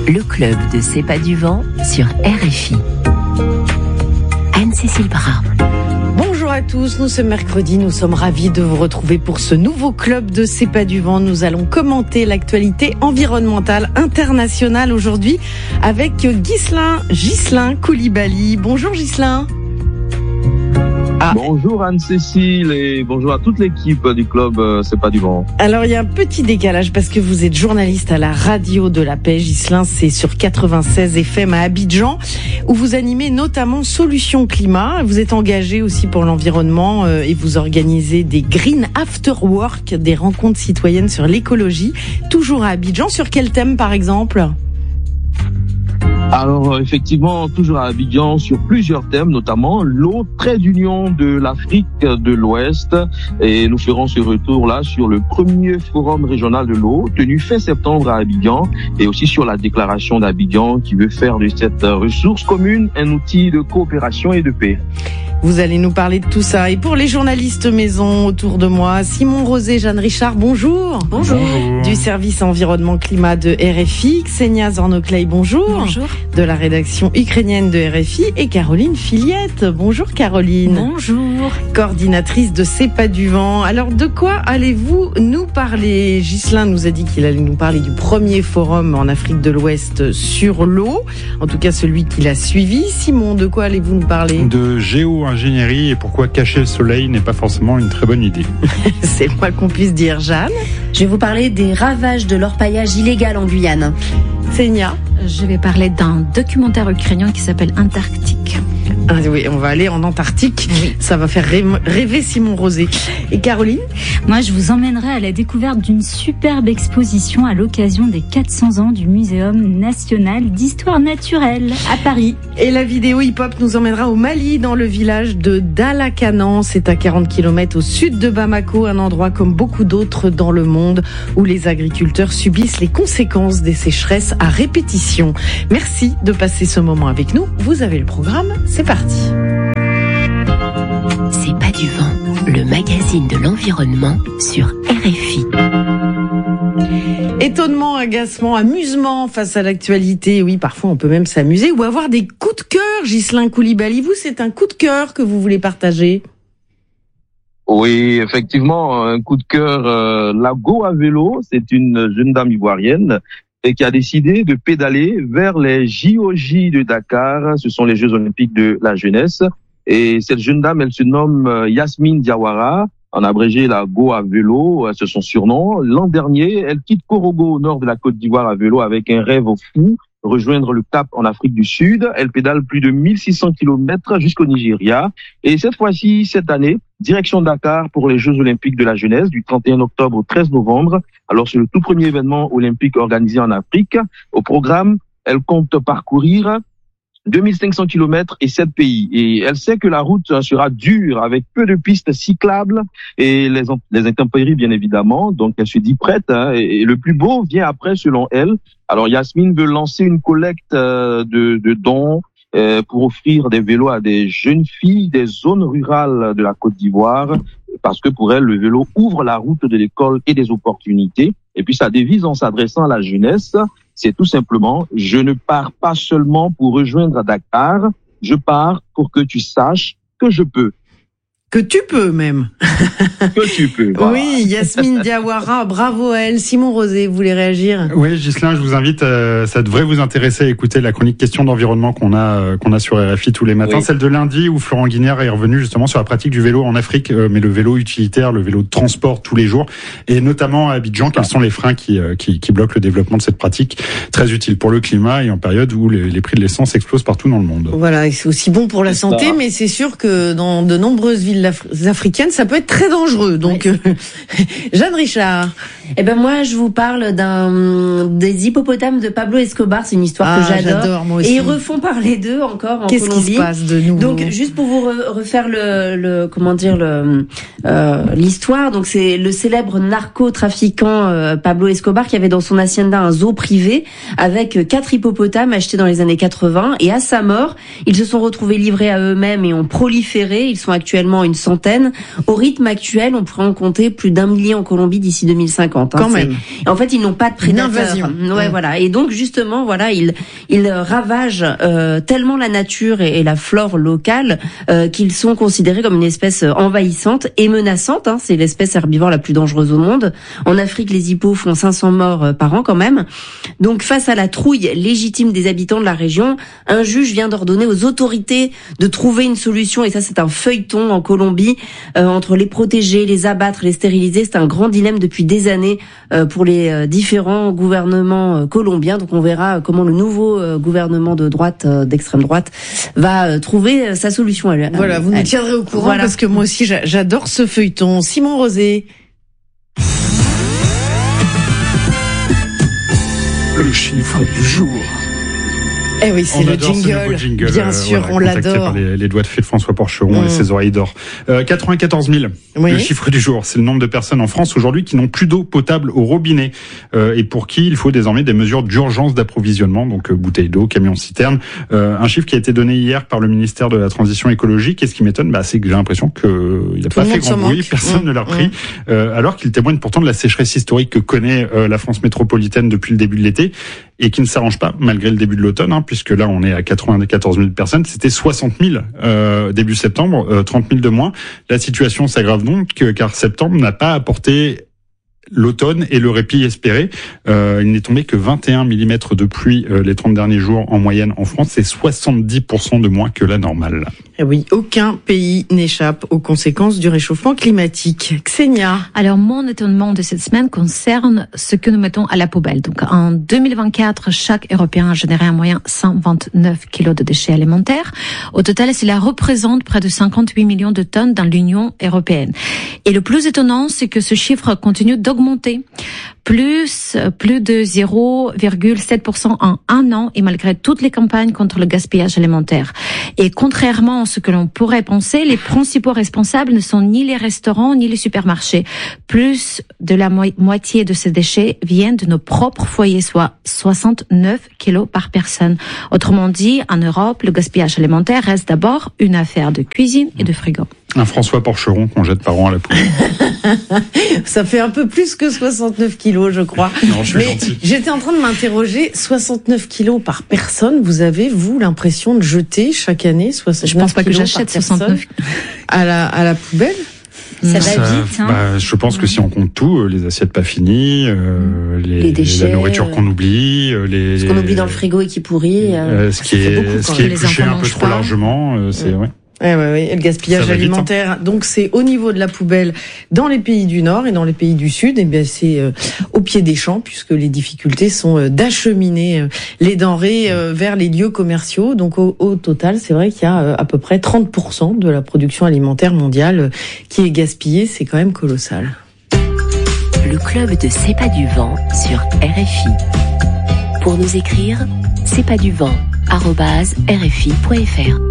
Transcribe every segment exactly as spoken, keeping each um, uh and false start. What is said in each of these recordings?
le club de C'est pas du vent sur R F I. Anne-Cécile Brun. Bonjour à tous, nous sommes mercredi, nous sommes ravis de vous retrouver pour ce nouveau club de C'est pas du vent. Nous allons commenter l'actualité environnementale internationale aujourd'hui avec Ghislain, Ghislain Coulibaly. Bonjour Ghislain. Ah. Bonjour Anne-Cécile et bonjour à toute l'équipe du club euh, C'est pas du vent. Alors il y a un petit décalage parce que vous êtes journaliste à la radio de la paix. Ghislain, c'est sur quatre-vingt-seize F M à Abidjan où vous animez notamment Solutions Climat. Vous êtes engagé aussi pour l'environnement euh, et vous organisez des Green After Work, des rencontres citoyennes sur l'écologie, toujours à Abidjan. Sur quel thème par exemple ? Alors effectivement, toujours à Abidjan sur plusieurs thèmes, notamment l'eau, trait d'union de l'Afrique de l'Ouest. Et nous ferons ce retour-là sur le premier forum régional de l'eau tenu fin septembre à Abidjan et aussi sur la déclaration d'Abidjan qui veut faire de cette ressource commune un outil de coopération et de paix. Vous allez nous parler de tout ça. Et pour les journalistes maison autour de moi, Simon Rosé, Jeanne Richard, bonjour. Bonjour. Du service environnement climat de R F I, Ksenia Zornoklay, bonjour. Bonjour. De la rédaction ukrainienne de R F I et Caroline Filiette. Bonjour Caroline. Bonjour. Coordinatrice de C'est pas du vent. Alors de quoi allez-vous nous parler ? Ghislain nous a dit qu'il allait nous parler du premier forum en Afrique de l'Ouest sur l'eau. En tout cas celui qu'il a suivi. Simon, de quoi allez-vous nous parler ? De géo-ingénierie et pourquoi cacher le soleil n'est pas forcément une très bonne idée. C'est le moins qu'on puisse dire. Jeanne ? Je vais vous parler des ravages de l'orpaillage illégal en Guyane. Ksenia ? Je vais parler d'un documentaire ukrainien qui s'appelle Antarctique. Ah oui, on va aller en Antarctique. Oui. Ça va faire rêver Simon Rosé. Et Caroline ? Moi, je vous emmènerai à la découverte d'une superbe exposition à l'occasion des quatre cents ans du Muséum national d'histoire naturelle à Paris. Et la vidéo hip-hop nous emmènera au Mali, dans le village de Dalakanan. C'est à quarante kilomètres au sud de Bamako, un endroit comme beaucoup d'autres dans le monde où les agriculteurs subissent les conséquences des sécheresses à répétition. Merci de passer ce moment avec nous. Vous avez le programme, c'est parti. C'est pas du vent, le magazine de l'environnement sur R F I. Étonnement, agacement, amusement face à l'actualité. Oui, parfois on peut même s'amuser ou avoir des coups de cœur. Ghislain Coulibaly, vous, c'est un coup de cœur que vous voulez partager ? Oui, effectivement, un coup de cœur. Euh, la Go à vélo, c'est une jeune dame ivoirienne et qui a décidé de pédaler vers les J O J de Dakar. Ce sont les Jeux Olympiques de la jeunesse. Et cette jeune dame, elle se nomme Yasmine Diawara, en abrégé la Go à vélo, c'est son surnom. L'an dernier, elle quitte Korogo au nord de la Côte d'Ivoire à vélo avec un rêve fou, rejoindre le Cap en Afrique du Sud. Elle pédale plus de mille six cents kilomètres jusqu'au Nigeria. Et cette fois-ci, cette année, direction Dakar pour les Jeux Olympiques de la jeunesse du trente et un octobre au treize novembre. Alors, c'est le tout premier événement olympique organisé en Afrique. Au programme, elle compte parcourir deux mille cinq cents kilomètres et sept pays. Et elle sait que la route sera dure avec peu de pistes cyclables et les, les intempéries, bien évidemment. Donc, elle se dit prête. Hein, et, et le plus beau vient après, selon elle. Alors, Yasmine veut lancer une collecte euh, de, de dons euh, pour offrir des vélos à des jeunes filles des zones rurales de la Côte d'Ivoire. Parce que pour elle, le vélo ouvre la route de l'école et des opportunités. Et puis, sa devise en s'adressant à la jeunesse, c'est tout simplement, je ne pars pas seulement pour rejoindre Dakar, je pars pour que tu saches que je peux. Que tu peux même. Que tu peux. Voilà. Oui, Yasmine Diawara, bravo à elle. Simon Rosé, vous voulez réagir ? Oui, Ghislain, je vous invite, euh, ça devrait vous intéresser à écouter la chronique question d'environnement qu'on a euh, qu'on a sur R F I tous les matins, oui. Celle de lundi où Florent Guinière est revenu justement sur la pratique du vélo en Afrique, euh, mais le vélo utilitaire, le vélo de transport tous les jours, et notamment à Abidjan, quels sont les freins qui, euh, qui, qui bloquent le développement de cette pratique, très utile pour le climat et en période où les, les prix de l'essence explosent partout dans le monde. Voilà, c'est aussi bon pour la c'est santé, ça. Mais c'est sûr que dans de nombreuses villes africaines, ça peut être très dangereux. Donc, oui. euh, Jeanne Richard. Eh ben moi, je vous parle d'un des hippopotames de Pablo Escobar. C'est une histoire ah, que j'adore. j'adore moi aussi. Et ils refont parler d'eux encore en Qu'est-ce Colombie. Qu'est-ce qui se passe de nouveau ? Donc, juste pour vous refaire le, le comment dire le euh, l'histoire. Donc, c'est le célèbre narcotrafiquant euh, Pablo Escobar qui avait dans son hacienda un zoo privé avec quatre hippopotames achetés dans les années quatre-vingts. Et à sa mort, ils se sont retrouvés livrés à eux-mêmes et ont proliféré. Ils sont actuellement une centaine. Au rythme actuel, on pourrait en compter plus d'un millier en Colombie d'ici deux mille cinquante. Hein. Quand même. Et en fait, ils n'ont pas de prédateurs. Une invasion. Ouais, mmh. voilà. Et donc justement, voilà, ils ils ravagent euh, tellement la nature et, et la flore locale euh, qu'ils sont considérés comme une espèce envahissante et menaçante. Hein. C'est l'espèce herbivore la plus dangereuse au monde. En Afrique, les hippos font cinq cents morts euh, par an quand même. Donc face à la trouille légitime des habitants de la région, un juge vient d'ordonner aux autorités de trouver une solution. Et ça, c'est un feuilleton en Colombie euh, entre les protéger, les abattre, les stériliser. C'est un grand dilemme depuis des années euh, pour les euh, différents gouvernements euh, colombiens. Donc on verra comment le nouveau euh, gouvernement de droite, euh, d'extrême droite, va euh, trouver euh, sa solution. À, voilà, vous nous tiendrez au courant voilà. Parce que moi aussi j'adore ce feuilleton. Simon Rosé. Le chiffre du jour. Eh oui, c'est le jingle. jingle. Bien euh, sûr, voilà, on l'adore. Par les, les doigts de fée de François Porcheron mmh. et ses oreilles d'or. Euh, quatre-vingt-quatorze mille, oui. Le chiffre du jour. C'est le nombre de personnes en France aujourd'hui qui n'ont plus d'eau potable au robinet euh, et pour qui il faut désormais des mesures d'urgence d'approvisionnement, donc euh, bouteilles d'eau, camions citernes. Euh, un chiffre qui a été donné hier par le ministère de la Transition écologique. Et ce qui m'étonne, bah, c'est que j'ai l'impression que il n'a pas fait grand bruit, personne mmh. ne l'a repris, mmh. euh, alors qu'il témoigne pourtant de la sécheresse historique que connaît euh, la France métropolitaine depuis le début de l'été et qui ne s'arrange pas malgré le début de l'automne, hein, puisque là on est à quatre-vingt-quatorze mille personnes, c'était soixante mille euh, début septembre, euh, trente mille de moins. La situation s'aggrave donc car septembre n'a pas apporté l'automne et le répit espéré. Euh, il n'est tombé que vingt et un millimètres de pluie euh, les trente derniers jours en moyenne en France, c'est soixante-dix pour cent de moins que la normale. Et oui, aucun pays n'échappe aux conséquences du réchauffement climatique. Xenia. Alors, mon étonnement de cette semaine concerne ce que nous mettons à la poubelle. Donc, en deux mille vingt-quatre, chaque Européen a généré en moyenne cent vingt-neuf kilos de déchets alimentaires. Au total, cela représente près de cinquante-huit millions de tonnes dans l'Union européenne. Et le plus étonnant, c'est que ce chiffre continue d'augmenter. Plus, plus de zéro virgule sept pour cent en un an et malgré toutes les campagnes contre le gaspillage alimentaire. Et contrairement à ce que l'on pourrait penser, les principaux responsables ne sont ni les restaurants ni les supermarchés. Plus de la mo- moitié de ces déchets viennent de nos propres foyers, soit soixante-neuf kilos par personne. Autrement dit, en Europe, le gaspillage alimentaire reste d'abord une affaire de cuisine et de frigo. Un François Porcheron qu'on jette par an à la poubelle. Ça fait un peu plus que soixante-neuf kilos, je crois. Non, je suis Mais gentil. J'étais en train de m'interroger, soixante-neuf kilos par personne, vous avez, vous, l'impression de jeter chaque année soixante-neuf Je pense pas que kilos j'achète par soixante-neuf à la, à la poubelle? Ça Ça, va vite, hein. bah, je pense que si on compte tout, euh, les assiettes pas finies, euh, les, Les déchets, la nourriture qu'on oublie, euh, les, ce qu'on oublie dans le frigo et qui pourrit. euh, ce qui est, ce qui est épluché un peu trop largement, euh, c'est, ouais. Ouais, ouais, ouais. Et le gaspillage alimentaire, vite, hein. Donc c'est au niveau de la poubelle dans les pays du Nord et dans les pays du Sud. Et bien c'est euh, au pied des champs puisque les difficultés sont euh, d'acheminer euh, les denrées euh, vers les lieux commerciaux. Donc au, au total, c'est vrai qu'il y a euh, à peu près trente pour cent de la production alimentaire mondiale euh, qui est gaspillée. C'est quand même colossal. Le club de C'est pas du vent sur R F I. Pour nous écrire, c'est pas du vent arobase r f i point f r.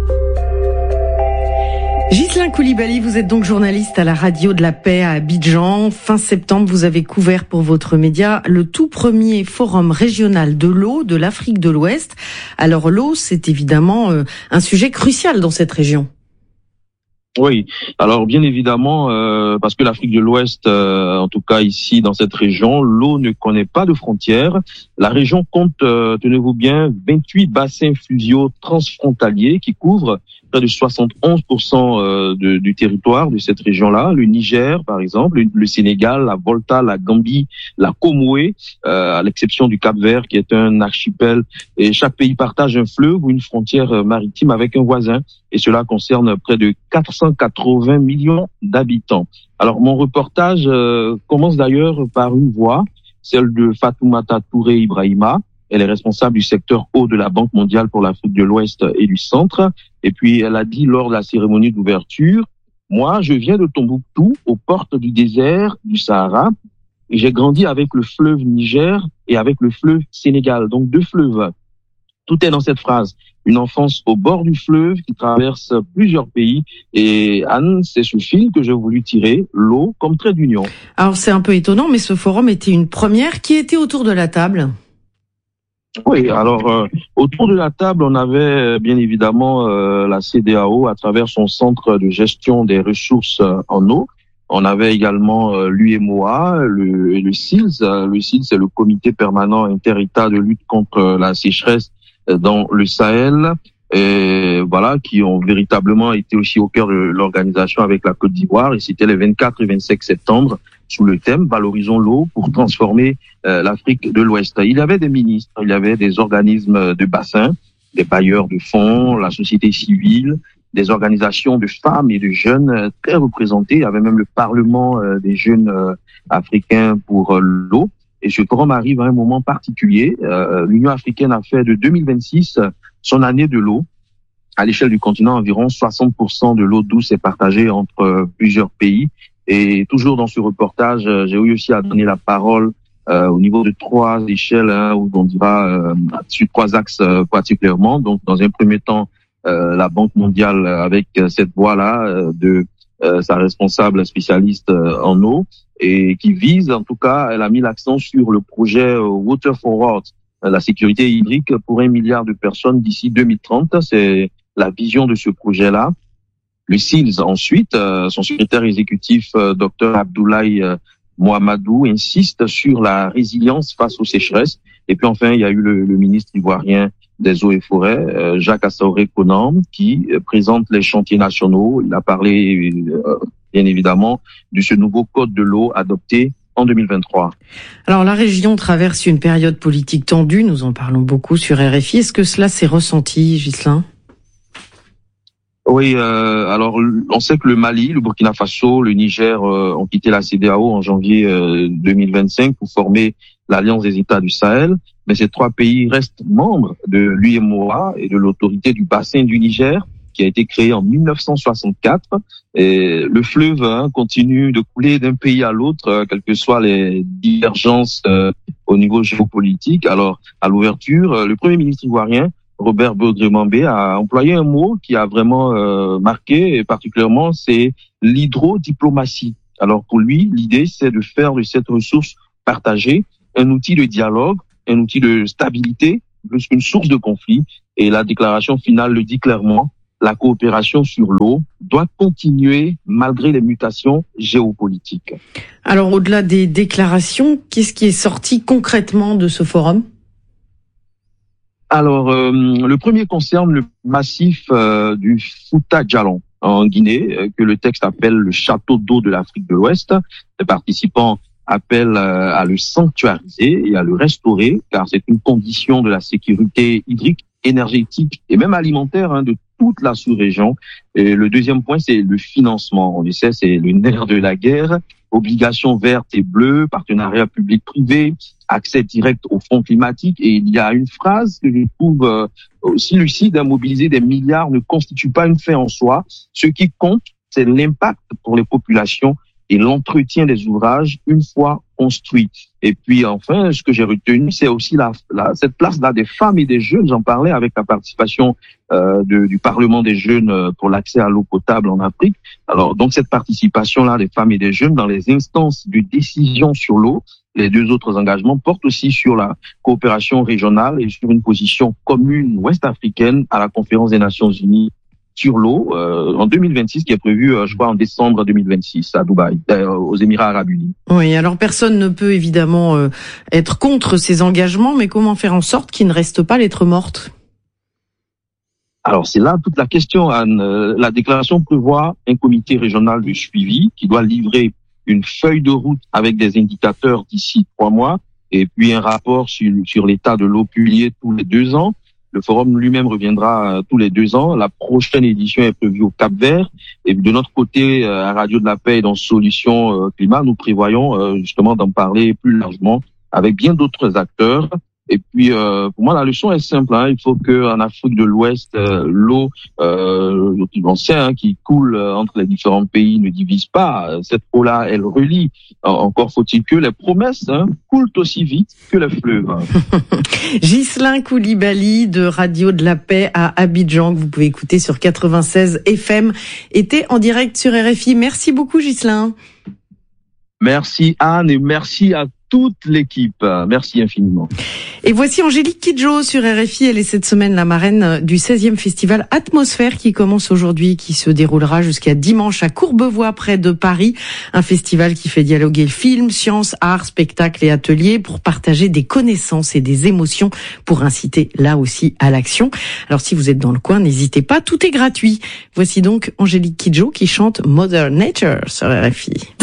Ghislain Coulibaly, vous êtes donc journaliste à la radio de la paix à Abidjan. Fin septembre, vous avez couvert pour votre média le tout premier forum régional de l'eau de l'Afrique de l'Ouest. Alors l'eau, c'est évidemment euh, un sujet crucial dans cette région. Oui, alors bien évidemment, euh, parce que l'Afrique de l'Ouest, euh, en tout cas ici dans cette région, l'eau ne connaît pas de frontières. La région compte, euh, tenez-vous bien, vingt-huit bassins fluviaux transfrontaliers qui couvrent près de soixante et onze pour cent euh, de, du territoire de cette région-là. Le Niger, par exemple, le Sénégal, la Volta, la Gambie, la Comoé, euh, à l'exception du Cap-Vert qui est un archipel. Et chaque pays partage un fleuve ou une frontière maritime avec un voisin. Et cela concerne près de quatre cent quatre-vingts millions d'habitants. Alors, mon reportage euh, commence d'ailleurs par une voix, celle de Fatoumata Touré Ibrahima. Elle est responsable du secteur eau de la Banque mondiale pour l'Afrique de l'Ouest et du Centre. Et puis, elle a dit lors de la cérémonie d'ouverture, « Moi, je viens de Tombouctou, aux portes du désert du Sahara, et j'ai grandi avec le fleuve Niger et avec le fleuve Sénégal, donc deux fleuves. » Tout est dans cette phrase. Une enfance au bord du fleuve qui traverse plusieurs pays. Et Anne, c'est ce fil que j'ai voulu tirer, l'eau comme trait d'union. Alors, c'est un peu étonnant, mais ce forum était une première. Qui était autour de la table ? Oui, alors euh, autour de la table, on avait bien évidemment euh, la C D A O à travers son centre de gestion des ressources euh, en eau. On avait également euh, l'U M O A le, et le C I L S. Euh, le C I L S, c'est le comité permanent inter-État de lutte contre euh, la sécheresse euh, dans le Sahel. Et voilà, qui ont véritablement été aussi au cœur de l'organisation avec la Côte d'Ivoire. Et c'était les vingt-quatre et vingt-cinq septembre sous le thème « Valorisons l'eau pour transformer euh, l'Afrique de l'Ouest ». Il y avait des ministres, il y avait des organismes de bassin, des bailleurs de fonds, la société civile, des organisations de femmes et de jeunes euh, très représentées. Il y avait même le Parlement euh, des jeunes euh, africains pour euh, l'eau. Et ce forum arrive à un moment particulier. Euh, L'Union africaine a fait de deux mille vingt-six son année de l'eau. À l'échelle du continent, environ soixante pour cent de l'eau douce est partagée entre euh, plusieurs pays. Et toujours dans ce reportage, euh, j'ai eu aussi à donner la parole euh, au niveau de trois échelles, hein, où on dira euh, sur trois axes euh, particulièrement. Donc, dans un premier temps, euh, la Banque mondiale avec euh, cette voix-là euh, de euh, sa responsable spécialiste euh, en eau, et qui vise, en tout cas, elle a mis l'accent sur le projet euh, Water Forward, euh, la sécurité hydrique pour un milliard de personnes d'ici deux mille trente. C'est la vision de ce projet-là. Le C I L S, ensuite, euh, son secrétaire exécutif, euh, Dr Abdoulaye euh, Mohamedou, insiste sur la résilience face aux sécheresses. Et puis enfin, il y a eu le, le ministre ivoirien des Eaux et Forêts, euh, Jacques Assaoré-Konam, qui euh, présente les chantiers nationaux. Il a parlé, euh, bien évidemment, de ce nouveau code de l'eau adopté en deux mille vingt-trois. Alors, la région traverse une période politique tendue. Nous en parlons beaucoup sur R F I. Est-ce que cela s'est ressenti, Ghislain ? Oui, euh, alors on sait que le Mali, le Burkina Faso, le Niger euh, ont quitté la C D A O en janvier euh, deux mille vingt-cinq pour former l'Alliance des États du Sahel, mais ces trois pays restent membres de l'U M O A et de l'autorité du bassin du Niger, qui a été créée en mille neuf cent soixante-quatre. Et le fleuve hein, continue de couler d'un pays à l'autre, euh, quelles que soient les divergences euh, au niveau géopolitique. Alors, à l'ouverture, euh, le Premier ministre ivoirien, Robert Baudry-Mambé, a employé un mot qui a vraiment euh, marqué, et particulièrement, c'est l'hydrodiplomatie. Alors pour lui, l'idée, c'est de faire de cette ressource partagée un outil de dialogue, un outil de stabilité, plus qu'une source de conflit. Et la déclaration finale le dit clairement, la coopération sur l'eau doit continuer malgré les mutations géopolitiques. Alors au-delà des déclarations, qu'est-ce qui est sorti concrètement de ce forum ? Alors, euh, le premier concerne le massif euh, du Fouta Djallon en Guinée, euh, que le texte appelle le château d'eau de l'Afrique de l'Ouest. Les participants appellent euh, à le sanctuariser et à le restaurer, car c'est une condition de la sécurité hydrique, énergétique et même alimentaire hein, de toute la sous-région. Et le deuxième point, c'est le financement. On le sait, c'est le nerf de la guerre. Obligations vertes et bleues, partenariat public-privé, accès direct aux fonds climatiques. Et il y a une phrase que je trouve euh, aussi lucide, à mobiliser des milliards ne constitue pas une fin en soi. Ce qui compte, c'est l'impact pour les populations et l'entretien des ouvrages une fois construits. Et puis enfin, ce que j'ai retenu, c'est aussi la, la cette place-là des femmes et des jeunes. J'en parlais avec la participation euh, de, du Parlement des jeunes pour l'accès à l'eau potable en Afrique. Alors donc cette participation-là des femmes et des jeunes dans les instances de décision sur l'eau, les deux autres engagements portent aussi sur la coopération régionale et sur une position commune ouest-africaine à la conférence des Nations Unies sur l'eau euh, en deux mille vingt-six, qui est prévu, euh, je crois, en décembre deux mille vingt-six à Dubaï, euh, aux Émirats Arabes Unis. Oui, alors personne ne peut évidemment euh, être contre ces engagements, mais comment faire en sorte qu'ils ne restent pas lettre morte ? Alors c'est là toute la question, Anne. Euh, la déclaration prévoit un comité régional de suivi qui doit livrer une feuille de route avec des indicateurs d'ici trois mois, et puis un rapport sur, sur l'état de l'eau publié tous les deux ans. Le forum lui-même reviendra tous les deux ans. La prochaine édition est prévue au Cap-Vert. Et de notre côté, à Radio de la Paix et dans Solutions Climat, nous prévoyons justement d'en parler plus largement avec bien d'autres acteurs. Et puis, euh, pour moi, la leçon est simple. Hein. Il faut qu'en Afrique de l'Ouest, euh, l'eau, euh, on sait, hein, qui coule entre les différents pays ne divise pas. Cette eau-là, elle relie. Encore faut-il que les promesses hein, coulent aussi vite que les fleuves. Ghislain Koulibaly de Radio de la Paix à Abidjan, que vous pouvez écouter sur quatre-vingt-seize F M, était en direct sur R F I. Merci beaucoup, Ghislain. Merci, Anne, et merci à toute l'équipe. Merci infiniment. Et voici Angélique Kidjo sur R F I. Elle est cette semaine la marraine du seizième festival Atmosphère qui commence aujourd'hui, qui se déroulera jusqu'à dimanche à Courbevoie près de Paris. Un festival qui fait dialoguer film, sciences, arts, spectacles et ateliers pour partager des connaissances et des émotions pour inciter là aussi à l'action. Alors si vous êtes dans le coin, n'hésitez pas, tout est gratuit. Voici donc Angélique Kidjo qui chante Mother Nature sur R F I.